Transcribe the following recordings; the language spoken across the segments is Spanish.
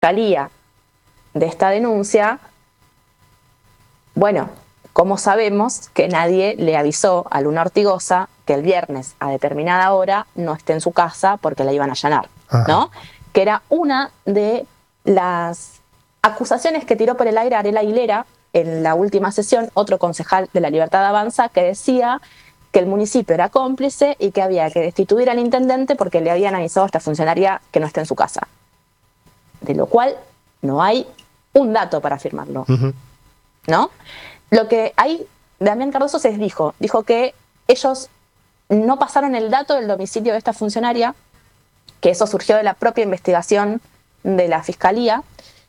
fiscalía de esta denuncia, bueno, ¿cómo sabemos que nadie le avisó a Luna Ortigosa que el viernes a determinada hora no esté en su casa porque la iban a allanar? ¿No? Que era una de las acusaciones que tiró por el aire Ariel Aguilera en la última sesión, otro concejal de La Libertad Avanza, que decía que el municipio era cómplice y que había que destituir al intendente porque le habían avisado a esta funcionaria que no esté en su casa. De lo cual no hay un dato para afirmarlo. ¿No? Lo que ahí Damián Cardoso se dijo que ellos no pasaron el dato del domicilio de esta funcionaria, que eso surgió de la propia investigación de la Fiscalía.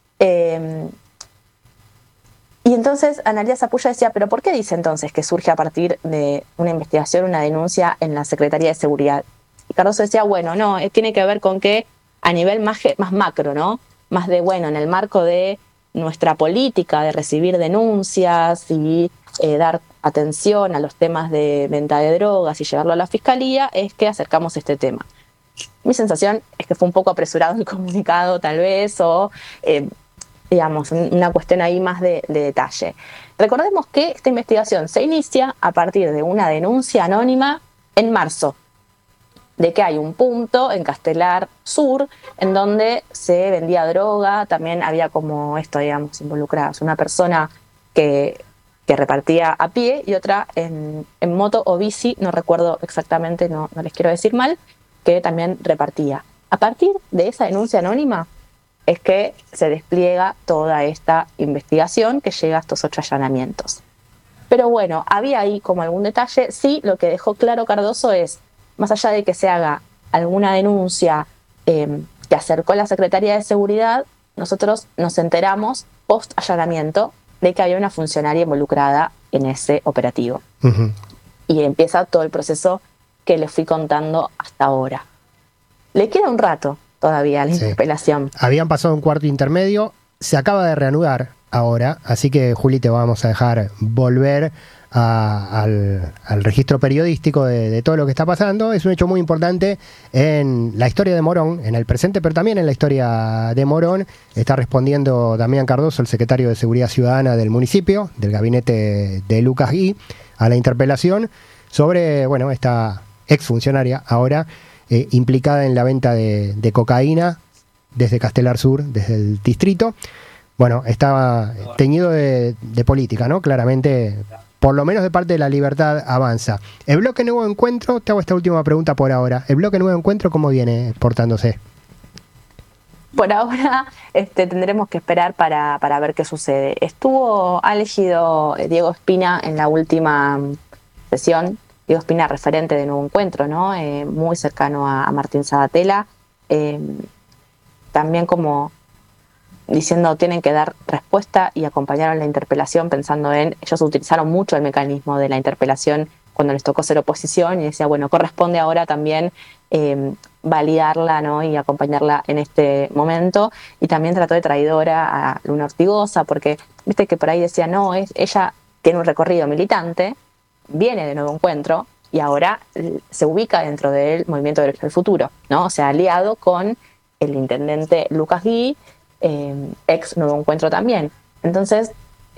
Y entonces Analía Zapulla decía, ¿pero por qué dice entonces que surge a partir de una investigación, una denuncia en la Secretaría de Seguridad? Y Cardoso decía, bueno, no, tiene que ver con que a nivel más macro, ¿no? Más de, bueno, en el marco de nuestra política de recibir denuncias y dar atención a los temas de venta de drogas y llevarlo a la Fiscalía, es que acercamos este tema. Mi sensación es que fue un poco apresurado el comunicado, tal vez, o digamos, una cuestión ahí más de detalle. Recordemos que esta investigación se inicia a partir de una denuncia anónima en marzo, de que hay un punto en Castelar Sur en donde se vendía droga, también había como esto, digamos, involucradas, una persona que repartía a pie y otra en moto o bici, no recuerdo exactamente, no les quiero decir mal, que también repartía. A partir de esa denuncia anónima es que se despliega toda esta investigación que llega a estos 8 allanamientos. Pero bueno, había ahí como algún detalle. Sí, lo que dejó claro Cardoso es, más allá de que se haga alguna denuncia que acercó la Secretaría de Seguridad, nosotros nos enteramos post allanamiento de que había una funcionaria involucrada en ese operativo. Y empieza todo el proceso que les fui contando hasta ahora. Le queda un rato todavía a la interpelación. Habían pasado un cuarto intermedio, se acaba de reanudar ahora, así que Juli te vamos a dejar volver al registro periodístico de todo lo que está pasando. Es un hecho muy importante en la historia de Morón, en el presente, pero también en la historia de Morón. Está respondiendo Damián Cardoso, el secretario de Seguridad Ciudadana del municipio, del gabinete de Lucas Gui, a la interpelación sobre, bueno, esta exfuncionaria ahora implicada en la venta de cocaína desde Castelar Sur, desde el distrito. Bueno, estaba teñido de política, ¿no? Claramente, por lo menos de parte de La Libertad Avanza. El bloque Nuevo Encuentro, te hago esta última pregunta por ahora. ¿El bloque Nuevo Encuentro cómo viene portándose? Por ahora tendremos que esperar para ver qué sucede. Ha elegido Diego Espina en la última sesión. Diego Espina, referente de Nuevo Encuentro, ¿no? Muy cercano a Martín Sabatella. También como diciendo tienen que dar respuesta y acompañaron la interpelación pensando en, ellos utilizaron mucho el mecanismo de la interpelación cuando les tocó ser oposición y decía, bueno, corresponde ahora también validarla, ¿no? Y acompañarla en este momento. Y también trató de traidora a Luna Ortigosa porque, viste que por ahí decía, no, ella tiene un recorrido militante, viene de Nuevo Encuentro y ahora se ubica dentro del Movimiento del Futuro, ¿no? O sea, aliado con el intendente Lucas Gui, ex Nuevo Encuentro también. Entonces,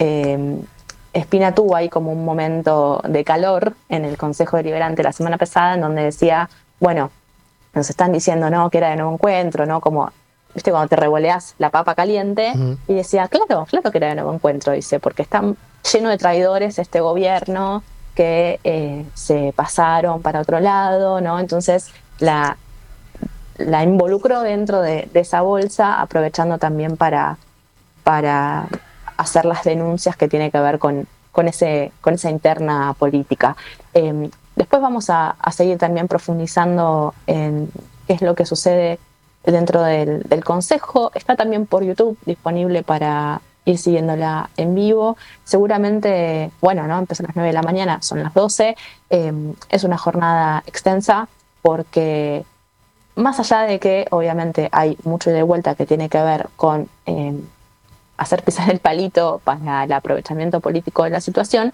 Espina tuvo ahí como un momento de calor en el Consejo Deliberante la semana pasada, en donde decía, bueno, nos están diciendo, ¿no?, que era de Nuevo Encuentro, ¿no? Como, viste, cuando te revoleás la papa caliente, y decía, claro que era de Nuevo Encuentro, dice, porque está lleno de traidores este gobierno que se pasaron para otro lado, ¿no? Entonces, la involucró dentro de esa bolsa, aprovechando también para hacer las denuncias que tiene que ver con esa interna política. Después vamos a seguir también profundizando en qué es lo que sucede dentro del Consejo. Está también por YouTube disponible para ir siguiéndola en vivo. Seguramente, bueno, ¿no? Empieza a las 9 de la mañana, son las 12. Es una jornada extensa porque más allá de que obviamente hay mucho de vuelta que tiene que ver con hacer pisar el palito para el aprovechamiento político de la situación,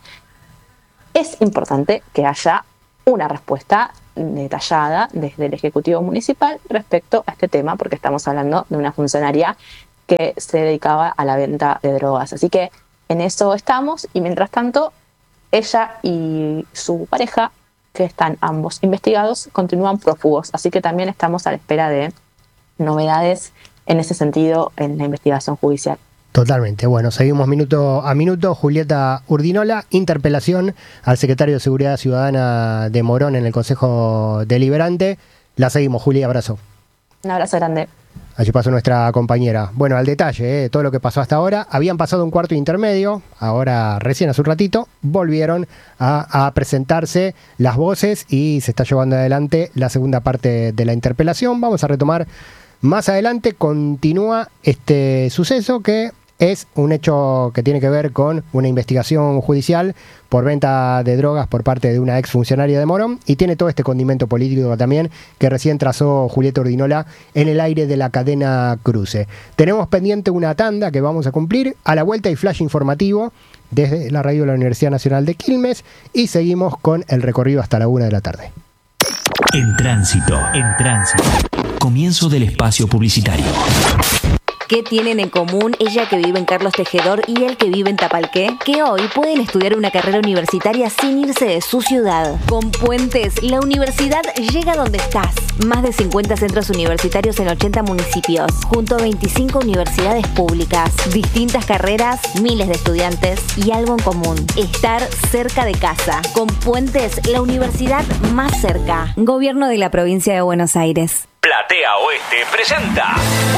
es importante que haya una respuesta detallada desde el Ejecutivo Municipal respecto a este tema, porque estamos hablando de una funcionaria que se dedicaba a la venta de drogas. Así que en eso estamos, y mientras tanto, ella y su pareja, que están ambos investigados, continúan prófugos. Así que también estamos a la espera de novedades en ese sentido en la investigación judicial. Totalmente. Bueno, seguimos minuto a minuto. Julieta Urdinola, interpelación al secretario de Seguridad Ciudadana de Morón en el Consejo Deliberante. La seguimos, Juli, abrazo. Un abrazo grande. Allí pasó nuestra compañera. Bueno, al detalle, todo lo que pasó hasta ahora. Habían pasado un cuarto intermedio, ahora recién hace un ratito, volvieron a presentarse las voces y se está llevando adelante la segunda parte de la interpelación. Vamos a retomar más adelante. Continúa este suceso que es un hecho que tiene que ver con una investigación judicial por venta de drogas por parte de una exfuncionaria de Morón, y tiene todo este condimento político también que recién trazó Julieta Urdinola en el aire de la cadena Cruce. Tenemos pendiente una tanda que vamos a cumplir. A la vuelta y flash informativo desde la radio de la Universidad Nacional de Quilmes, y seguimos con el recorrido hasta la 1 de la tarde. En tránsito. Comienzo del espacio publicitario. ¿Qué tienen en común ella que vive en Carlos Tejedor y él que vive en Tapalqué? Que hoy pueden estudiar una carrera universitaria sin irse de su ciudad. Con Puentes, la universidad llega donde estás. Más de 50 centros universitarios en 80 municipios, junto a 25 universidades públicas. Distintas carreras, miles de estudiantes y algo en común: estar cerca de casa. Con Puentes, la universidad más cerca. Gobierno de la Provincia de Buenos Aires. Platea Oeste presenta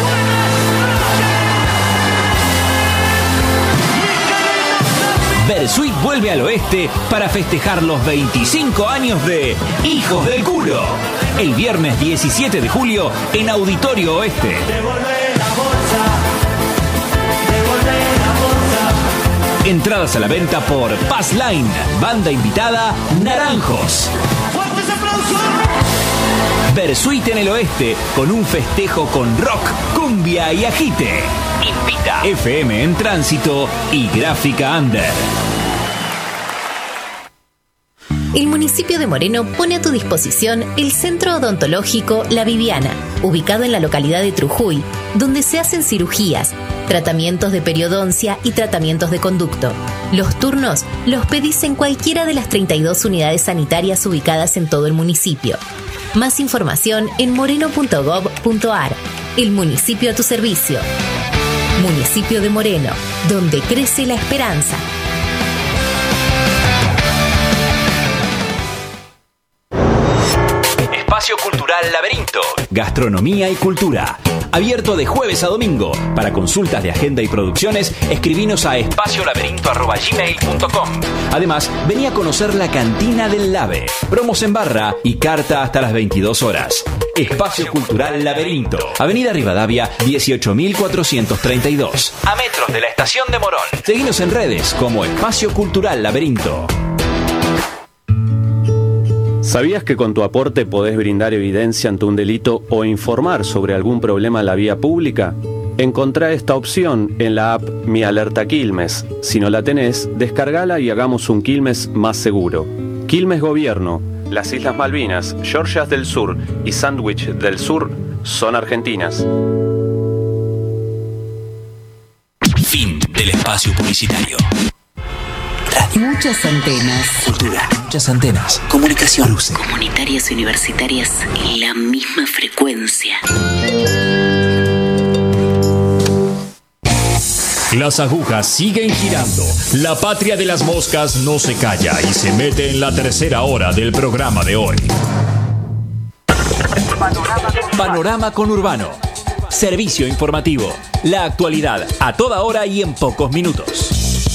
Versuit vuelve al oeste para festejar los 25 años de Hijos del Culo. El viernes 17 de julio en Auditorio Oeste. Entradas a la venta por Passline. Banda invitada Naranjos. Versuit en el oeste, con un festejo con rock, cumbia y agite. Invita FM en Tránsito y Gráfica Under. El municipio de Moreno pone a tu disposición el Centro Odontológico La Viviana, ubicado en la localidad de Trujuy, donde se hacen cirugías, tratamientos de periodoncia y tratamientos de conducto. Los turnos los pedís en cualquiera de las 32 unidades sanitarias ubicadas en todo el municipio. Más información en moreno.gov.ar. El municipio a tu servicio. Municipio de Moreno, donde crece la esperanza. Espacio Cultural Laberinto. Gastronomía y cultura. Abierto de jueves a domingo. Para consultas de agenda y producciones, escribinos a espaciolaberinto@gmail.com. Además, vení a conocer la cantina del Lave. Promos en barra y carta hasta las 22 horas. Espacio Cultural Laberinto. Avenida Rivadavia, 18.432. A metros de la estación de Morón. Seguinos en redes como Espacio Cultural Laberinto. ¿Sabías que con tu aporte podés brindar evidencia ante un delito o informar sobre algún problema en la vía pública? Encontrá esta opción en la app Mi Alerta Quilmes. Si no la tenés, descargala y hagamos un Quilmes más seguro. Quilmes Gobierno, las Islas Malvinas, Georgias del Sur y Sandwich del Sur son argentinas. Fin del espacio publicitario. Muchas antenas. Cultura. Muchas antenas. Comunicación. Cruce. Comunitarias y universitarias en la misma frecuencia. Las agujas siguen girando. La patria de las moscas no se calla y se mete en la tercera hora del programa de hoy. Panorama Conurbano. Servicio informativo. La actualidad a toda hora y en pocos minutos.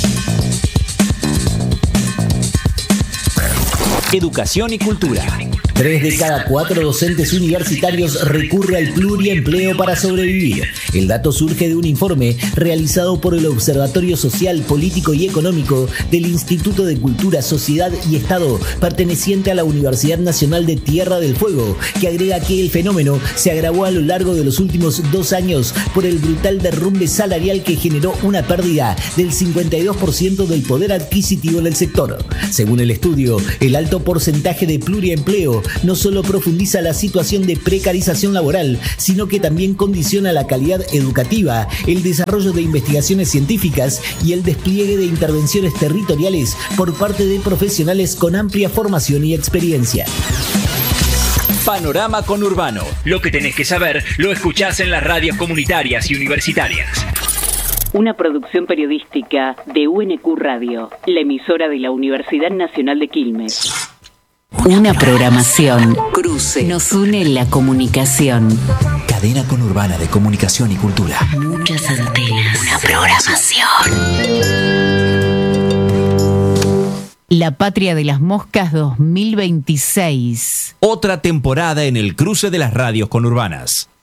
Educación y cultura. 3 de cada 4 docentes universitarios recurre al pluriempleo para sobrevivir. El dato surge de un informe realizado por el Observatorio Social, Político y Económico del Instituto de Cultura, Sociedad y Estado, perteneciente a la Universidad Nacional de Tierra del Fuego, que agrega que el fenómeno se agravó a lo largo de los últimos 2 años por el brutal derrumbe salarial que generó una pérdida del 52% del poder adquisitivo en el sector. Según el estudio, el alto porcentaje de pluriempleo no solo profundiza la situación de precarización laboral, sino que también condiciona la calidad educativa, el desarrollo de investigaciones científicas y el despliegue de intervenciones territoriales por parte de profesionales con amplia formación y experiencia. Panorama Conurbano. Lo que tenés que saber lo escuchás en las radios comunitarias y universitarias. Una producción periodística de UNQ Radio, la emisora de la Universidad Nacional de Quilmes. Una programación. Cruce. Nos une la comunicación. Cadena conurbana de comunicación y cultura. Muchas antenas. Una programación. La Patria de las Moscas 2026. Otra temporada en el cruce de las radios conurbanas.